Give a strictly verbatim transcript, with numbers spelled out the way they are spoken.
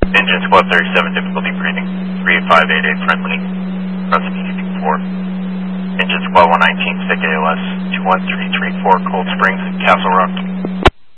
Engine Squad thirty-seven, difficulty breathing. three five eight eight friendly. Prosecuting four. Engine Squad one nineteen, sick A L S. two one three three four, Cold Springs, Castle Rock.